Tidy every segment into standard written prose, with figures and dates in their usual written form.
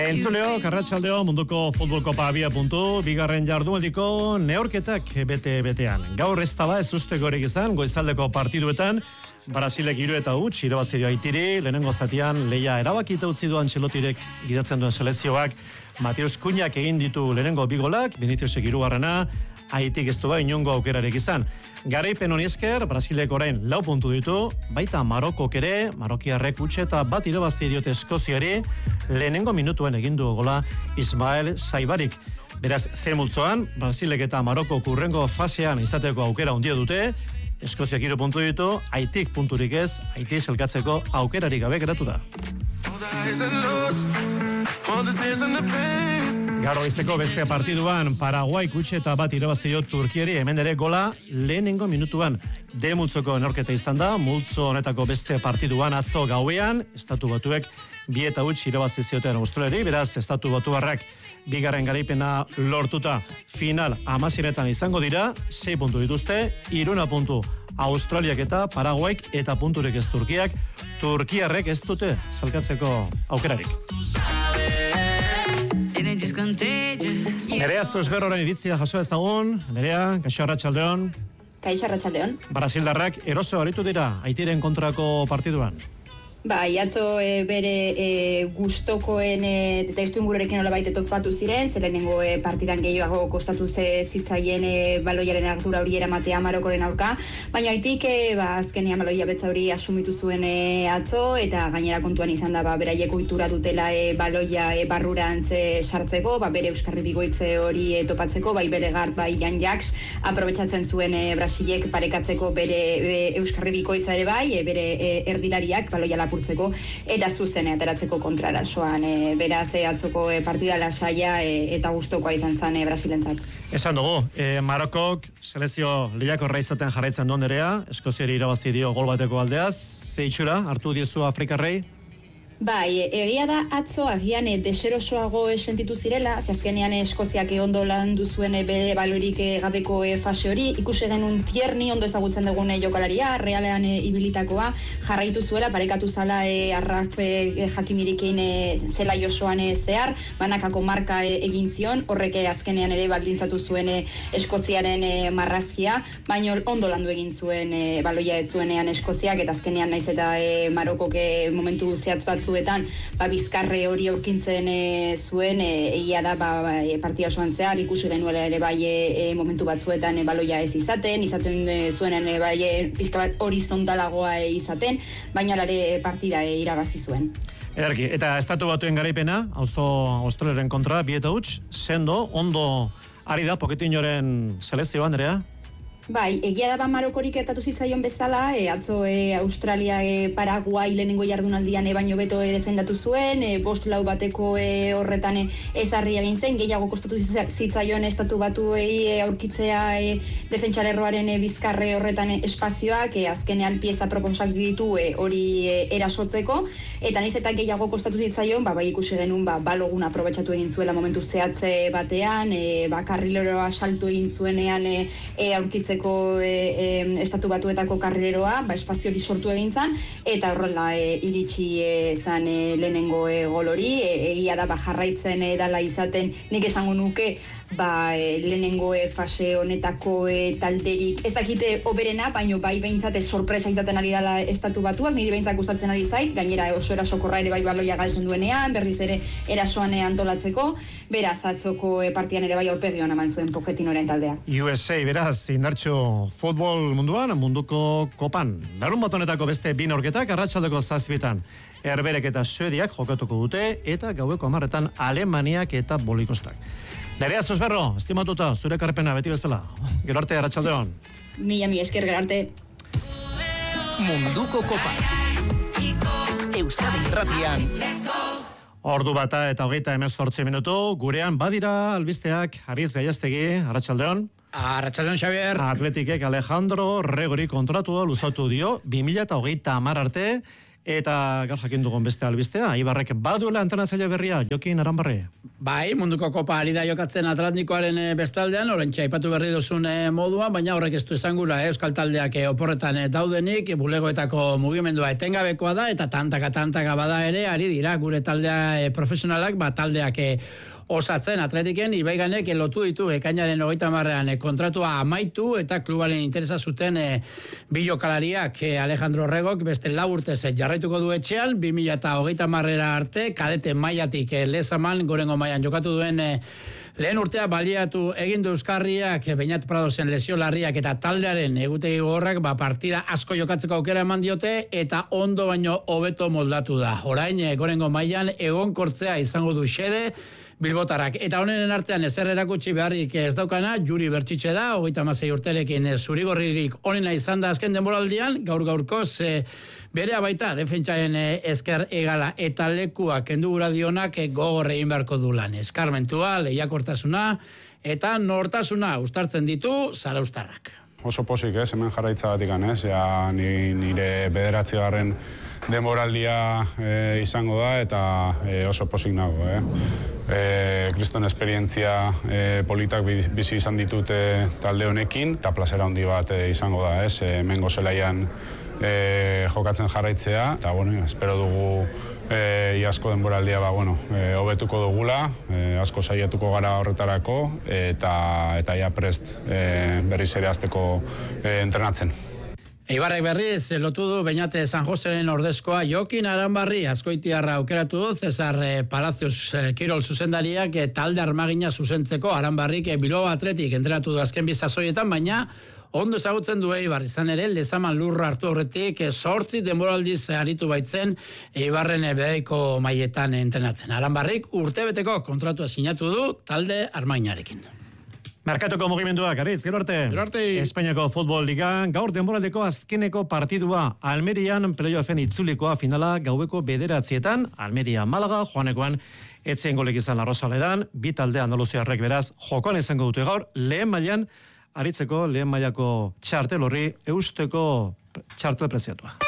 Entzuleo, Karratxaldeo, munduko futbol kopa abia., bigarren jardunaldiko neorketak bete-betean. Gaur ez taba ez ustekorik izan, goizaldeko partiduetan, Brasilek 3-0 irabazi dio Haitiri, lehenengo zatian lehia erabakita utzi duan Txelotirek gidatzen duen selezioak, Mateus Cunhak egin ditu lehenengo bigolak, Viniciusek 3. Haitik ez du inongo aukerarik izan. Garaipen honi esker, Brasilek orain 4 puntu ditu, baita Marokok ere, marokiarrek utxeta bat irabazi diote Eskoziari, lehenengo minutuen egindu gola Ismael Saibarik. Beraz, multzoan, Brasilek eta Marokok urrengo fasean izateko aukera handia dute, Eskoziak 3 puntu ditu, Haitik punturik ez, Haiti selkatzeko aukerarik gabe geratu da. Gaur goizeko beste partiduan Paraguai kutxeta bat irabazi dio Turkiari, hemen ere gola lehenengo minutuan multzoko neorketa izan da, multzo honetako beste partiduan atzo gauean, Estatu Batuek 2-0 irabazi zioten Australiari, beraz Estatu Batuarrak bigarren garaipena lortuta final 16etan izango dira, 6 puntu dituzte, 3 puntu Australiak eta Paraguaik eta punturek ez Turkiak, Turkiarrek ez dute salkatzeko aukerarik. Nerea Zosberroren iritzia jaso ezagun, Nerea, kaixo arratsaldeon. Kaixo arratsaldeon. Brasildarrak eroso aritu dira Haitiren kontrako partiduan. Bai, atzo bere gustokoen testuinguruarekin nolabait topatu ziren, lehenengo partidan gehiago kostatu zitzaien baloiaren ardura hori eramatea Marokoren aurka, baina Haitik azkenean baloia betza hori asumitu zuen atzo, eta gainera kontuan izan da beraiek ohitura dutela baloia barrurantz sartzeko, bere euskarri bigoitze hori topatzeko, bai bere gar, bai Jan Jaks aprobetxatzen zuen Brasilek parekatzeko bere euskarri bikoitza ere bai, bere erdilariak baloia lapurtzeko eta zuzen ateratzeko kontrarasoan, beraz atzoko partida lasaia eta gustokoa izan zen Brasilentzat. Esan dugu, Marokok selezio lehiakorra izaten jarraitzen duen Nerea, Eskoziari irabazi dio gol bateko aldeaz, ze itxura hartu diezu Afrikarrei? Bai, egia da atzo agian deserosoago sentitu zirela, azkenean Eskoziak ondo landu zuen bere balorik gabeko fase hori, ikusi genuen Tierney ondo ezagutzen dugun jokalaria, Realean ibilitakoa, jarraitu zuela, parekatu zala Arraf Hakimirikein zela Josoan zehar, banakako marka egin zion, horrek azkenean ere baldintzatu zuen Eskoziaren marrazkia, baina ondo landu egin zuen baloia ez zuenean Eskoziak, eta azkenean naiz eta Marokok momentu zehatz bat zuetan, bizkarre hori aurkintzen zuen, egia da partia osoan zehar, ikusi genuela ere bai momentu batzuetan baloia ez izaten zuenen bai pizka bat horizontalagoa izaten, baina ere partida irabazi zuen. Ederki, eta Estatu Batuen garaipena, Australiaren kontra, 2-0, sendo, ondo ari da Pochettinoren selezioa, Andrea? Bai, egia da Marokorik gertatu zitzaion bezala, atzo Australia Paraguai lehenengo jardunaldian baino beto defendatu zuen, 5-4 bateko horretan ezarri egin zen, gehiago kostatu zitzaion Estatu Batuei aurkitzea defentsalerroaren bizkarre horretan espazioak, azkenean pieza proposak ditu hori erasotzeko, eta naiz eta gehiago kostatu zitzaion, bai ikusi genuen balogun aprobetxatu egin zuela momentu zehatze batean, karrileroa salto egin zuenean aurkitzeko Estatu Batuetako karrileroa, espazio hori sortu egin zan, eta horrela iritsi zan lehenengo gol hori, egia da jarraitzen dala izaten, nik esango nuke lehenengo fase honetako talderik ez dakite oberena, baino bai behintzat sorpresa izaten ari dela Estatu Batuak, niri behintzat gustatzen ari zait, gainera oso erasokorra ere bai baloia galtzen duenean, berriz ere erasoan antolatzeko, beraz atzoko partian ere bai aurpegioan eman zuen Pochettinoren taldea. USA, beraz, indartxo futbol munduan, munduko kopan. Larun bat honetako beste bi neorketak, arratsaldeko 7:00 Herberek eta Suediak jokatuko dute, eta gaueko 10:00 Alemaniak eta Bolikostak. Nerea Zosberro, estimatuta, zure karpena beti bezala. Gero arte, arratsaldeon. Mila esker, gero arte. Munduko kopa. Euskadi Irratian. Ordu bata eta 38 minutu, gurean badira albisteak, Ariz Gaiastegi, arratsaldeon. Arratsaldeon, Xavier. Atletikek Alejandro Regori kontratua luzatu dio 2030 arte, Eta gaur jakin dugun beste albistea, Ibarrek baduela entrenatzaile berria, Jokin Aranbarri. Bai, munduko kopa ari da jokatzen Atlantikoaren bestaldean, oraintxe aipatu berri duzun moduan, baina horrek ez du esangura euskal taldeak oporretan daudenik, bulegoetako mugimendua etengabekoa da, eta tantaka bada ere, ari dira gure taldea profesionalak, taldeak osatzen Atletiken, Ibaiganek lotu ditu ekainaren 30ean kontratua amaitu eta klubaren interesa zuten bi jokalariak Alejandro Regok beste 4 urtez jarraituko du etxean 2030 arte kadete mailatik lezaman gorengo mailan jokatu duen lehen urtea baliatu egin du Euskarriak Beñat Pradosen lesio larriak eta taldearen egutegi gogorrak partida asko jokatzeko aukera eman diote eta ondo baino hobeto moldatu da. Orain gorengo mailan egonkortzea izango du xede Bilbotarrak. Eta honenen artean ezer erakutsi beharrik ez daukana, Juri Bertxitxe da, 36 urtelekin zurigorririk onena izan da azken denboraldian, gaurkoz berea baita defentsaren esker egala eta lekua kendu gura dionak gogor egin beharko du lan. Eskarmentua, lehiakortasuna eta nortasuna uztartzen ditu Zarauztarrak. Oso posik, hemen jarraitza batik, ja, nire 9. denboraldia izango da eta oso posik nago. Kriston esperientzia politak bizi izan ditute talde honekin eta plazera handi bat izango da, hemengo zelaian jokatzen jarraitzea eta espero dugu iasko denboraldia hobetuko dugula, asko saiatuko gara horretarako eta ja prest berriz ere hasteko entrenatzen. Eibarrek berriz lotu du Beñate San Joseren ordezkoa Jokin Aranbarri Azkoitiarra aukeratu du Cesar Palacios Kirol zuzendariak talde armagina zuzentzeko Aranbarrik Bilbao Athletic entrenatu du azken bi sasoietan, baina ondo ezagutzen du Eibar izan ere lezaman lurra hartu horretik 8 denboraldiz aritu baitzen Eibarren beheiko mailetan entrenatzen. Aranbarrik urtebeteko kontratua sinatu du talde armainarekin. Merkatuko mugimenduak, Ariz, gero arte. Espainiako futbol ligan, gaur denboraldeko azkeneko partidua Almerian playoffen itzulikoa finala gaueko 9:00 Almeria Malaga, joanekoan etzen golek izan Arrosaledan, bi talde andaluziarrek beraz jokoan izango dute gaur, lehen mailan aritzeko lehen mailako txartel horri eusteko txartel preziatua.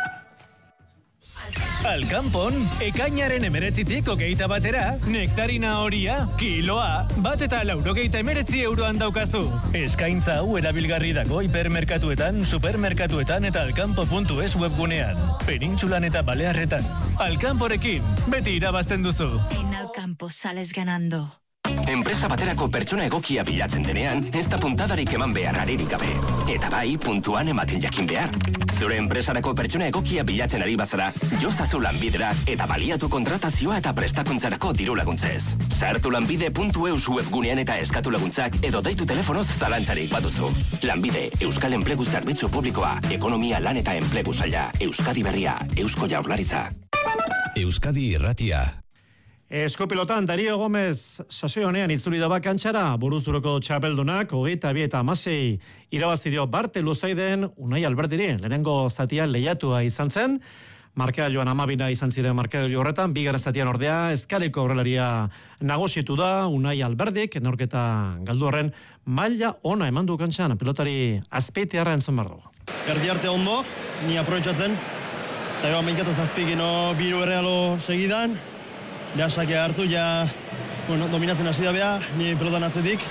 Alkanpon, ekainaren 19tik 21 nektarina horia, kiloa, bat eta 99 euroan daukazu. Eskaintza hau erabilgarri dago hipermerkatuetan, supermerkatuetan eta alkanpo.es webgunean. Penintsulan eta Balearretan. Alkanporekin, beti irabazten duzu. En Alkampo sales ganando. Enpresa baterako pertsona egokia bilatzen denean, ez da puntadarik eman behar aririk gabe. Eta bai, puntuan ematen jakin behar. Zure enpresarako pertsona egokia bilatzen ari bazara, jozazu Lanbidera eta baliatu kontratazioa eta prestakuntzarako diru laguntzez. Sartu lanbide.eus webgunean eta eskatu laguntzak edo deitu telefonoz zalantzarik baduzu. Lanbide, Euskal Enplegu Zerbitzu Publikoa, Ekonomia Lan eta Enplegu Saila, Euskadi Berria, Eusko Jaurlaritza. Euskadi Irratia. Eskopilotan, Dario Gomez sasoi honean itzuli da bakantxara, buruzuroko txapeldunak, 22 eta 16 irabazi dio Barte Luzaiden Unai Alberdiri, lehenengo zatian lehiatua izan zen, markagailuan 12 izan ziren markagailu horretan, bigarren zatian ordea, Eskaleko aurrelaria nagusitu da, Unai Alberdik, neurketa galdu horren, maila ona eman du kantxan, pilotari Azpeitiarra entzun behar dugu. Erdi arte ondo, ni aprobetxatzen, eta eban behinkataz azpikino biru errealo segidan, Behasak hartu, dominatzen hasi da beha, ni pelotan atzetik.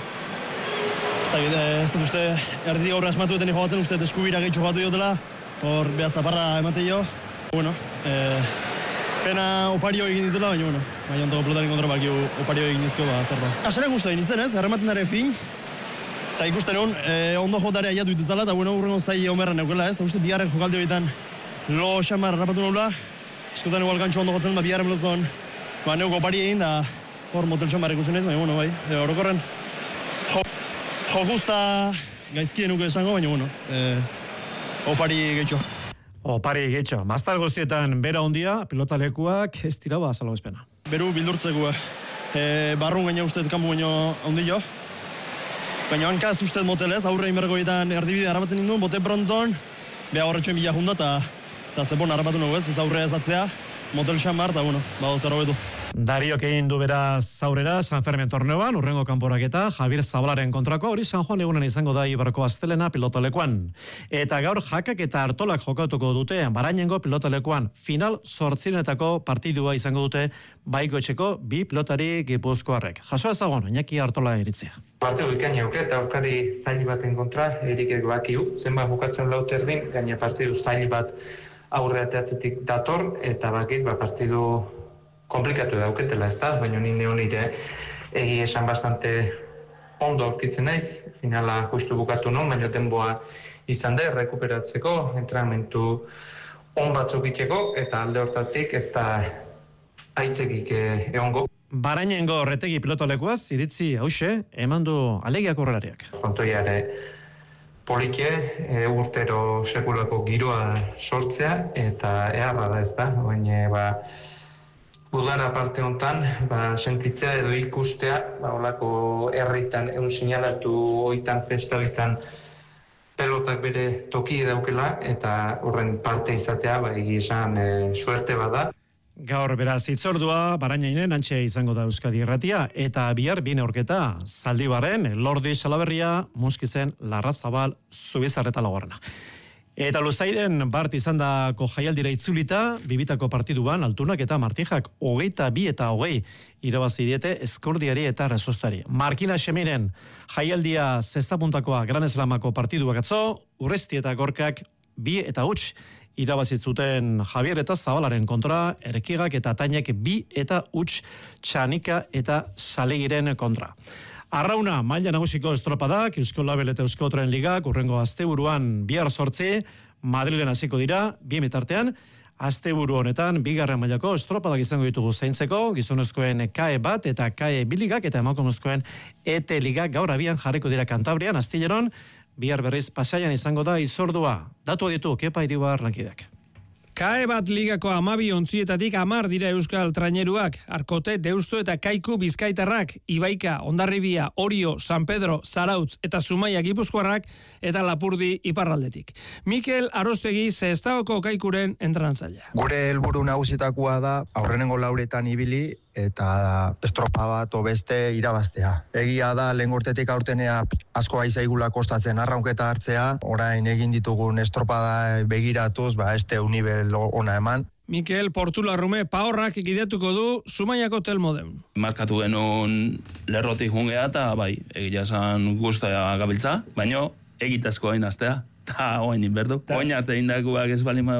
Ez dut uste, erdi horre asmatu eten jogatzen, uste eskubira gehitxo jogatu diotela, hor beha zaparra emate jo. Pena opario egin ditela, baina ontako pelotaren kontra baki opario egin izko zerra. Asaren guztu egin nintzen ez, errematen dara fin, eta ikusten egon, ondo jotare aiatu dituzala, eta urrengo zai omerran neukela ez, eta uste biharren jokaldi horietan lo xamar rapatu nobla, eskotan igual gantxo ondo jotzen da biharren pelozon. Neuko opari egin da hor moteltxan barrik usen ez, baina bai, orokorren jokuzta gaizkien nuke esango, baina opari gehitxo. Opari gehitxo. Maztal guztietan bera hondia, pilotalekuak ez dira salgo ezpena. Beru bildurtzeko, barrun gaina ustez kanpo baino hondio. Baina hankaz ustez motelez, aurre inbergoetan erdibide harrapatzen ninduen, bote pronton, beha horretxoen bila junda eta zepon harrapatu nago ez aurre ezatzea. Motel xamar, eta zer hobetu. Dariok egin du beraz aurrera San Fermin torneoan, urrengo kanporaketa Javier Zabalaren kontrako, hori San Juan egunen izango da Ibarko astelena pilotalekuan. Eta gaur Jakak eta Artolak jokatuko dute Barainengo pilotalekuan. Final 8 partidua izango dute Baikoetxeko bi pilotari gipuzkoarrek. Jaso ezagun, Iñaki Artola iritzia. Partidu ikaina auke eta aurkari zail baten kontra, erikek bakiu, zenbat bukatzen laut erdin, gaina partidu zail bat aurreateatzetik dator, eta bakit partidu komplikatu dauketela, ez da, baina nire egi esan bastante ondo aurkitzen naiz, finala justu bukatu non, baina denboa izan da, rekuperatzeko, entrenamentu on batzuk iteko, eta alde hortatik ez da aitzekik egongo. Barainengo retegi pilotolekuaz, iritzi hause, eman du alegiak horrelariak. Frontoiare polike, urtero sekulako giroa sortzea, eta eharra da ez da, baina udara parte hontan, sentitzea edo ikustea, olako herritan egun sinalatu oitan festabitan pelotak bere toki daukela, eta horren parte izatea, egi esan suerte bada. Gaur beraz itzordua, Barainainen antxe izango da Euskadi Irratia, eta bihar bine aurketa Zaldibarren, Lordi Salaberria, Muskizen, Larrazabal, Zubizarreta Lagorrena. Eta Luzaiden bart izan dako jaialdira itzulita, bibitako partiduan, Altunak eta Martijak 22 eta 20 irabazi diete Eskordiari eta Rezostari. Markina Xemiren jaialdia zestapuntakoa Gran Eslamako partiduak atzo, Urresti eta Gorkak 2 eta 8 irabazitzuten Javier eta Zabalaren kontra, Erkigak eta Tainek 2 eta 8 Txanika eta Salegiren kontra. Arrauna, maila nagusiko estropadak, Eusko Label eta Eusko Tren Ligak, urrengo asteburuan bihar 8, Madrilen hasiko dira, bien bitartean, asteburu honetan, bigarren mailako estropadak izango ditugu zaintzeko, gizonezkoen KE bat eta KE biligak, eta emakumezkoen ET Ligak gaur abian jarriko dira Kantabrian, Astilleron, bihar berriz Pasaian izango da itzordua. Datu ditu, Kepa Iribar lankideak. KE bat ligako 12 ontzietatik 10 dira euskal traineruak, Arkote, Deusto eta Kaiku Bizkaitarrak, Ibaika, Hondarribia, Orio, San Pedro, Zarautz eta Zumaia Gipuzkoarrak eta Lapurdi iparraldetik. Mikel Arostegi Sestaoko Kaikuren entrenatzailea. Gure helburu nagusitakoa da aurrenengo lauretan ibili eta estropa bat beste irabaztea. Egia da lehen urtetik aurtenea asko aizaigula kostatzen arraunketa hartzea, orain egin ditugun estropada begiratuz, este univel ona eman. Mikel Portularrume paorrak gideatuko du Zumaiako Telmoden. Markatu genuen lerrotik jungea eta egia esan guztia gabiltza, baina egitazko hain astea. Eta oain inberdu. Oain arte indakuak ez bali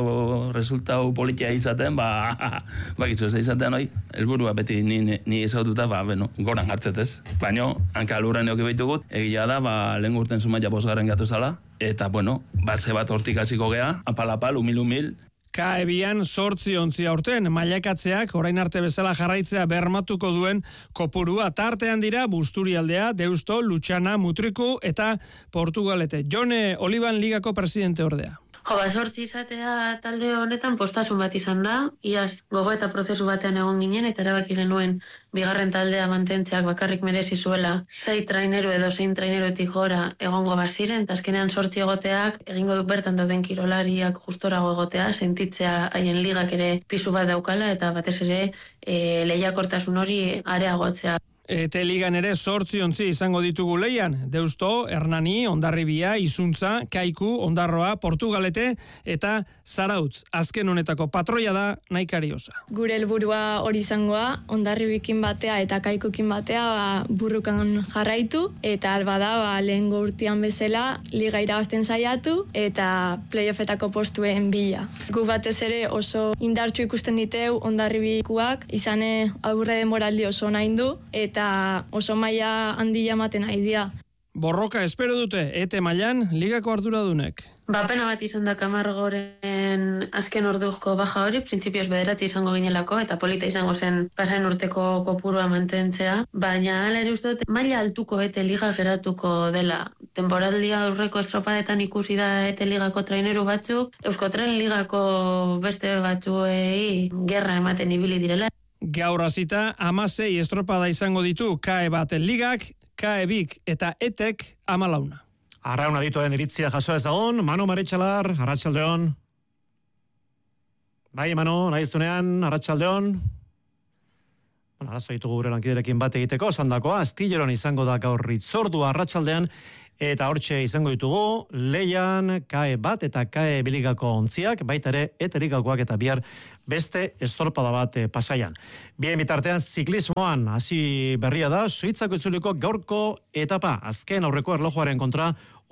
resultau politia izaten, bakitzu ez izaten hoi. Elburua beti ni ezaututa, goran hartzetez. Baina, hanka lurren eoki behitugut, egia da, lehen urten Zumaia 5. gatu zala, eta, base bat hortik hasiko gea, apal, umil. KE-bian 8 ontzia urten, mailakatzeak orain arte bezala jarraitzea bermatuko duen kopurua. Tartean dira Busturialdea, Deusto, Lutxana, Mutriku eta Portugalete. Jone Oliban ligako presidente ordea. 8 izatea talde honetan postasun bat izan da, iaz gogo eta prozesu batean egon ginen, eta erabaki genuen bigarren taldea mantentzeak bakarrik merezi zuela 6 traineru edo 6 traineruetik gora egongo baziren, eta azkenean 8 egoteak egingo du bertan dauden kirolariak justorago egotea, sentitzea haien ligak ere pisu bat daukala, eta batez ere lehiakortasun hori areagotzea. Eta ligan ere 8 ontzi izango ditugu leian. Deusto, Hernani, Hondarribia, Izuntza, Kaiku, Ondarroa, Portugalete eta Zarautz. Azken honetako patroia da Naikari Osa. Gure helburua hori izangoa, Hondarribikin batea eta Kaikukin batea burrukan jarraitu, eta alba da lehengo urtean bezala liga irabazten saiatu eta playoffetako postuen bila. Gu batez ere oso indartsu ikusten diteu Hondarribikuak, izane aurre denboraldi oso nahin du, eta oso maila handia ematen nahi dira. Borroka espero dute, ete mailan ligako arduradunek. Pena bat izan da Kamargoren azken orduko baja hori, printzipioz 9 izango ginelako, eta polita izango zen pasain urteko kopurua mantentzea, baina hala ere uste dut maila altuko ete liga geratuko dela. Temporaldia aurreko estropadetan ikusi da ete ligako traineru batzuk, Euskotren ligako beste batzuei gerra ematen ibili direla. Gaur hasita 16 estropada izango ditu KE baten ligak, KE bik eta etek 14. Arrauna dituen iritzia jaso ezagon, Manu Maritxalar, arratsaldeon. Bai, Manu, nahizunean, arratsaldeon. arazo ditugu gure lankiderekin bat egiteko, sandakoa, Astilleron izango da gaur hitzordua arratsaldean, eta hortxe izango ditugu, Leian, KAE bat eta KAE biligako ontziak, baita ere, eterikakoak eta bihar beste estorpada bat Pasaian. Bien bitartean, ziklismoan, hasi berria da, Suitzako itzuliko gaurko etapa, azken aurreko erlojuaren kontra,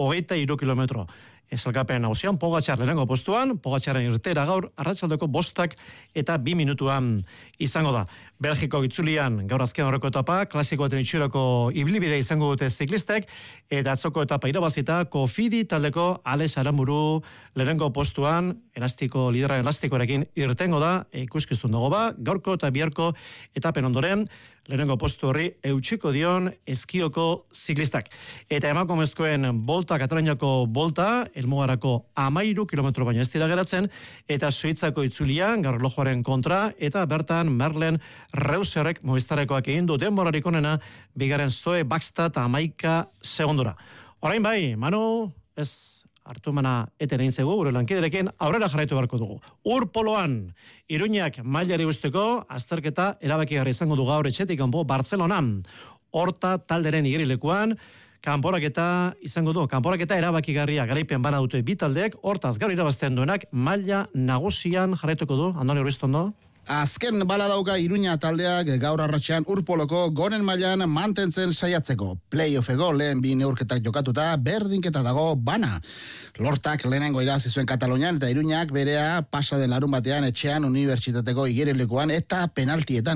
23 kilometro. Esalkapen nagusian, Pogačar lehenengo postuan, Pogačaren irtera gaur, arratsaldeko 5 eta 2 minutuan izango da. Belgiko itzulian, gaur azken horreko etapa, klasiko eta itxurako ibilbide izango dute ziklistek, eta atzoko etapa irabazita, Kofidi taldeko Alex Aramburu lehenengo postuan, lideraren elastikoarekin irtengo da, ikuskizun dago ba, gaurko eta biharko etapen ondoren, lehenengo postu horri eutxiko dion eskioko ziklistak. Eta emakumezkoen bolta, Kataluniako bolta, helmugarako 13 kilometro baino ez dira geratzen, eta Suitzako itzulian, gaur erlojuaren kontra, eta bertan Merlen Reuserrek Movistarekoak egin du denborarik onena, bigarren Zoe Baxtat 11 segundora. Orain bai, Manu, ez hartu emana eten egin zegu, gure lankiderekin, aurrera jarraitu beharko dugu. Iruñak mailari guzteko, azterketa erabakigarri izango du gaur etxetik kanpo Bartzelonan. Horta talderen igerilekuan, kanporaketa izango du, kanporaketa erabakigarria garaipen bana dute bi taldeek, hortaz gaur irabazten duenak maila nagusian jarraituko du, Andoni Urbistondo. Azken bala dauka Iruña taldeak gaur arratsean Urpoloko goren mailan mantentzen saiatzeko. Playoffeko lehen bi neurketak jokatuta berdinketa dago bana. Lortak lehenengo irabazi zuen Katalunian eta Iruñak berea pasa den larun batean etxean unibertsitateko igerilekuan eta penaltietan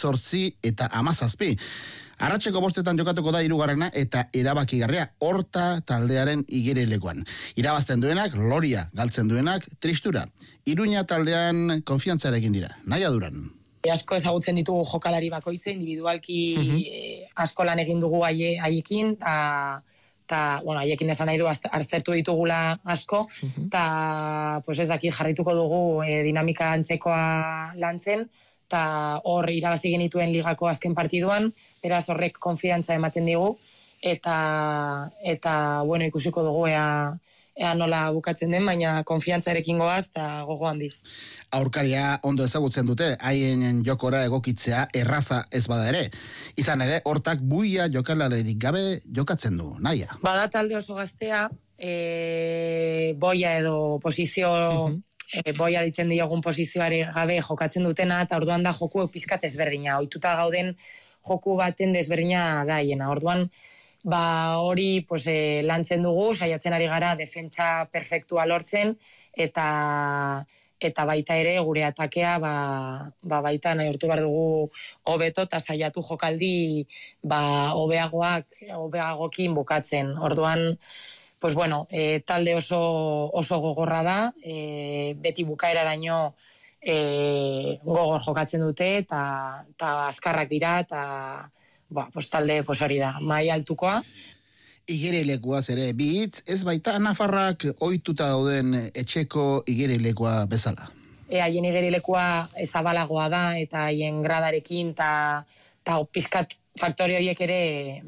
18 eta 17. Arratseko 5 jokatuko da 3. eta erabakigarria Horta taldearen igerilekuan. Irabazten duenak Loria, galtzen duenak Tristura. Iruña taldean konfiantzarekin dira. Naia Duran. Asko ezagutzen ditugu jokalari bakoitze, individualki asko lan egin dugu haiekin, eta haiekin esan nahi du aztertu ditugula asko, eta ez daki jarrituko dugu dinamika antzekoa lantzen, eta hor irabazi genituen ligako azken partiduan, beraz horrek konfiantza ematen digu, eta ikusiko dugu ea nola bukatzen den, baina konfiantzarekin goaz eta gogo handiz. Aurkaria ondo ezagutzen dute, haien jokora egokitzea erraza ez bada ere. Izan ere, Hortak buia jokalaririk gabe jokatzen du, Naia. Bada talde oso gaztea, boia edo posizio... boia ditzen diogun posizioare gabe jokatzen dutena, eta orduan da joku pizkat ezberdina. Ohituta gauden joku baten desberdina daiena. Orduan, hori lantzen dugu, saiatzen ari gara defentsa perfektua lortzen, eta baita ere gure atakea baita nahi urtu behar dugu hobeto eta saiatu jokaldi hobeagokin bukatzen. Orduan, talde oso gogorra da, beti bukaeraraino gogor jokatzen dute, eta azkarrak dira, eta talde hori da, mai altukoa. Igerilekuaz ere bitz, ez baita Nafarrak ohituta dauden etxeko igerilekua bezala. Haien igerilekua ezabalagoa da, eta haien gradarekin, eta pizkat faktore horiek ere,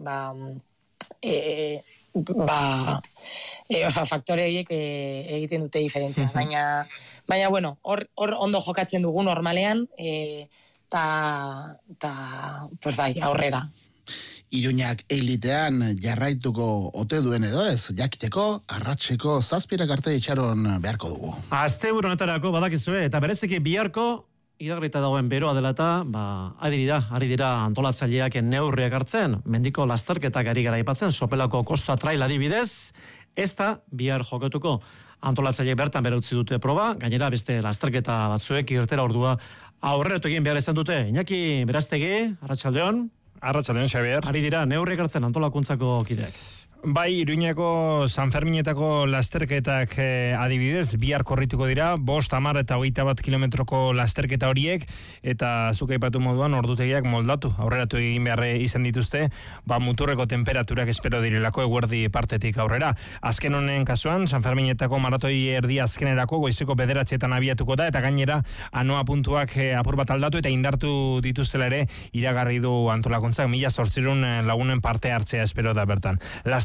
faktore horiek egiten dute diferentzia. Baina, hor ondo jokatzen dugu normalean, eta aurrera. Iruñak elitean jarraituko ote duen edo ez, jakiteko arratseko 7 arte itxaron beharko dugu. Asteburu honetarako badakizue, eta bereziki biharko idagrita dagoen beroa dela eta, ari dira antolatzaileak neurriak hartzen, mendiko lasterketak ari gara aipatzen, Sopelako Kosta Trail adibidez, ez da bihar jokatuko. Antolatzaileak bertan bere utzi dute proba, gainera beste lasterketa batzuek irtera ordua aurreretu egin behar izan dute. Iñaki Beraztegi, arratsaldeon. Arratsaldeon, Xabier. Ari dira neurriak hartzen antolakuntzako kideak. Bai, Iruñako San Ferminetako lasterketak adibidez, bihar korrituko dira, 5, 10 eta 21 kilometroko lasterketa horiek, eta zuk aipatu moduan ordutegiak moldatu, aurreratu egin behar izan dituzte, muturreko temperaturak espero direlako eguerdi partetik aurrera. Azken honen kasuan, San Ferminetako maratoi erdi azkenerako goizeko 9 abiatuko da, eta gainera anoa puntuak apur bat aldatu eta indartu dituztela ere iragarri du antolakuntzak 1800 lagunen parte hartzea espero da bertan.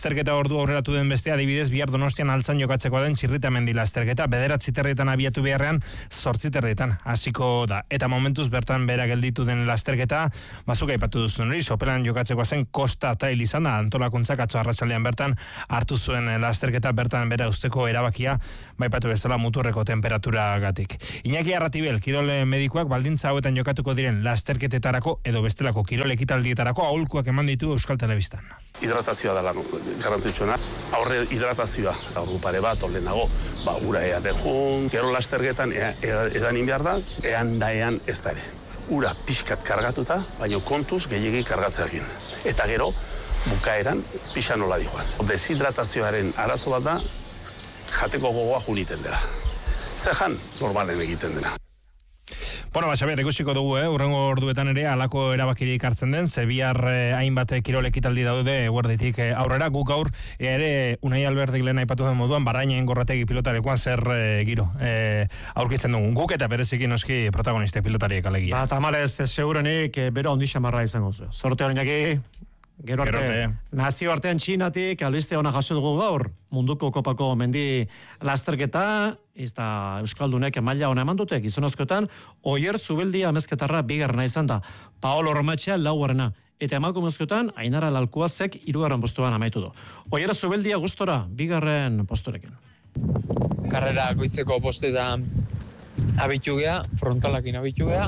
Lasterketa ordu aurreratu den beste, adibidez, bihar Donostian Altzan jokatzeko den Txirritamendi lasterketa, 9:30 abiatu beharrean 8:30 hasiko da. Eta momentuz bertan bera gelditu den lasterketa, bazuk aipatu duzun hori, Sopelan jokatzeko zen Kosta Trail izan da, antolakuntzak atzo arratsaldean bertan hartu zuen lasterketa bertan bera usteko erabakia, baipatu bezala muturreko temperaturagatik. Iñaki Arratibel, kirol medikuak baldintza hauetan jokatuko diren lasterketetarako edo bestelako kirol ekitaldietarako aholkuak eman ditu Euskal Telebistan. Hidratazioa da garrantzitsuena, aurre hidratazioa, ordu pare bat, ordenago, ura eaten jun, gero lasterketan edan inbiar da, ean ez da ere. Ura pixkat kargatuta, baina kontuz gehiagi kargatzeakin. Eta gero, bukaeran pixa nola dijoan. Deshidratazioaren arazo bat da, jateko gogoa juniten dela. Zehan, normalen egiten dena. Bueno, Xabier, ikusiko dugu, urrengo orduetan ere alako erabakirik hartzen den, bihar hainbat kirol ekitaldi daude eguerditik aurrera, guk gaur ere Unai Alberdik lehen aipatu den moduan, Barainen Gorrategi pilotarekoan zer giro aurkitzen dugun guk eta bereziki noski protagoniste pilotariek alegia. Tamarez, segurenik bero ondi xamarra izango zu. Sorte horinak Gero arte. Nazio artean Txinatik, albiste hona jaso dugu gaur, munduko kopako mendi lasterketa, eta Euskaldunek maila hona eman dute, gizonozkoetan, Oier Zubeldia amezketarra bigarrena izan da, Paolo Romatxea laugarrena, eta emakumezkoetan, Ainara Lalkuazek 3. postuan amaitu du. Oier Zubeldia gustora, bigarren posturekin. Karrera goizeko postetan abitu gea, frontalakin abitu gea,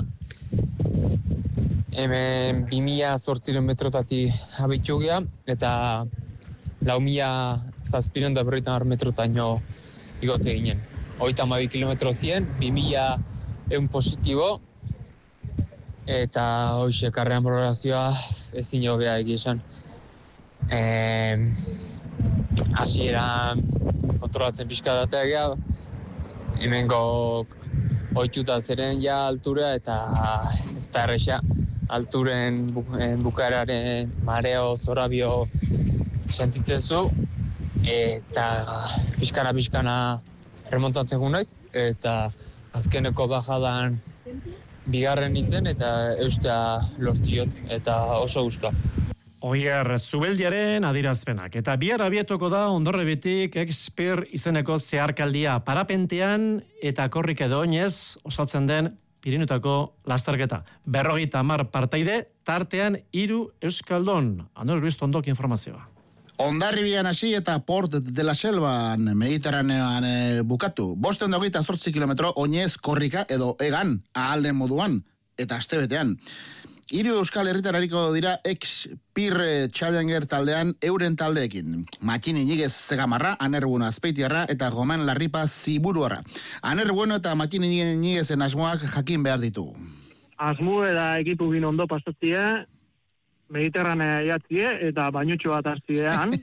hemen 2008 metrotatik abitu gea, eta 4.750 metrotaino igotze ginen. 32 kilometro zien, 2.100 positibo, eta hoxe karrean programazioa ezin jo beha egizan. Hasieran kontrolatzen pixka datea geha, hemengo oituta zeren ja altura eta ez da erresa. Alturen bukaeraren mareo, zorabio sentitzen zu, eta pixkana remontatzen gu naiz, eta azkeneko bajadan bigarren nintzen, eta eusta lortiot, eta oso guztua. Oier Zubeldiaren adirazpenak, eta bihar abietoko da Ondorrebitik Expir izeneko zeharkaldia parapentean eta korrik edo oinez osatzen den Pirinotako lasterketa. 50 partaide, tartean 3 euskaldun. Anor Luis Tondok informazioa. Hondarribian hasi eta Port de la Selvan Mediterranean bukatu. 528 kilometro oinez korrika edo egan ahalden moduan eta astebetean. 3 euskal herritarariko dira Expir Challenger taldean euren taldeekin. Matxin Iñiguez Zegamarra, Aner Bueno Azpeitiarra eta Gomen Larripa Ziburuarra. Aner Bueno eta Matxin Iñiguezen asmoak jakin behar ditugu. Asmu eta ekipu bin ondo pasatzea, Mediterranea jatzie eta bainutxo bat hartziean.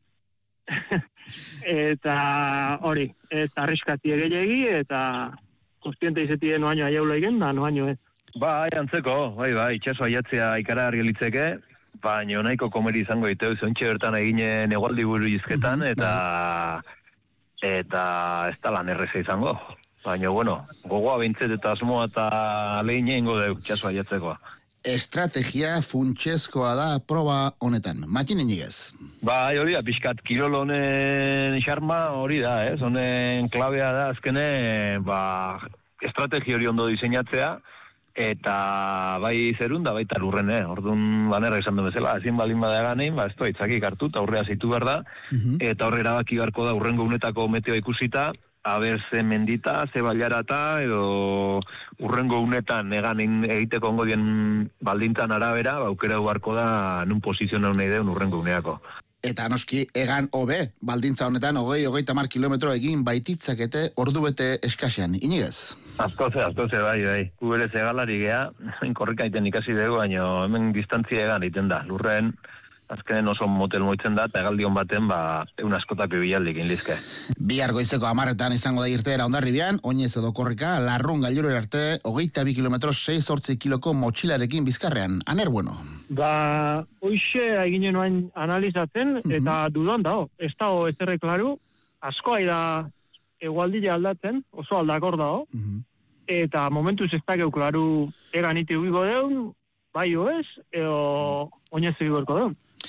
Eta hori, eta arriskatzie gehiagi eta kostiente izetie noaino aiaula igen, da noaino ez. Bai, antzeko, bai, itxaso aiatzea ikara argelitzeke, baina nahiko komeri izango diteu, zontxe bertan eginen egualdi buru izketan, eta ez da lan erreza izango. Baina, gogoa bintzet eta asmoa eta lehin egingo deu, itxaso aiatzekoa. Estrategia funtsezkoa da proba honetan. Matxin Iñiguez. Bai, hori da, pixkat kirol honen xarma hori da, honen klabea da, azkene, estrategi hori ondo diseinatzea, eta bai zerun da baita lurren, orduan banerra izan du bezala, ezin balin bada ganein, ez da itzakik hartu, eta aurrea zitu behar da, eta horre erabaki beharko da urrengo unetako meteoa ikusita, haber ze mendita, ze bailarata, edo urrengo unetan egan egiteko ongo dien baldintzan arabera, aukera beharko da nun poziziona nahi deun urrengo uneako. Eta noski, egan hobe, baldintza honetan 20-30 kilometro egin baititzakete ordubete eskasean. Iñiguez? Azkoze, bai. Gu berez egalari geha, korrika iten ikasi dugu, baina hemen distantzia egan iten da. Lurren, azkenen oso motel moitzen da, eta egaldion baten, eun askotak bilaldik inlizke. Bihar goizeko 10 izango da irteera Hondarribian, oinez edo korrika, Larrun gailurera arte, 22 kilometro 6-8 kiloko motxilarekin bizkarrean. Aner Bueno? Hoxe eginen noain analizatzen, eta dudan dago. Ez dago ezerre klaru, askoa da egualdila aldatzen, oso aldakor dago, eta momentuz ez dakeu klaru egan iti uigo deun, bai oez, edo oinez egorko deun.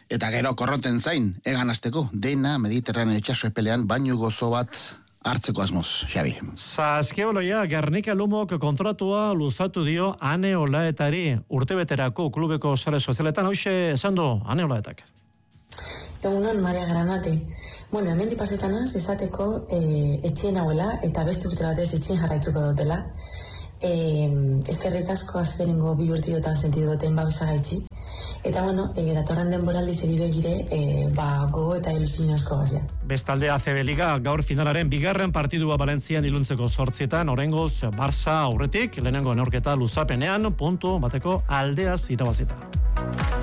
Eta gero korronten zain, egan azteko, dena Mediterraneo itxaso epelean bainu gozo bat hartzeko asmoz, Xabi. Saskioloia Gernika Lumok kontratua luzatu dio Ane Olaetari urtebeterako klubeko sare sozialetan. Hauxe esan du Ane Olaetak. Egunon, Maria Granate. Bueno, hemen dipasetanaz, izateko etxien hauela eta beste urte batez etxien jarraitzuko dutela. Eskerrik asko azkenengo 2 urteotan sentidu duten babesa gaitxi. Eta bueno, datorren denboraldi zeri begire, gogo eta ilusio asko gazia. Bestalde ACB Liga gaur finalaren 2. partidua Valentzian iluntzeko 8:00, oraingoz Barça aurretik, lehenengo neurketa luzapenean, puntu bateko aldeaz irabazita.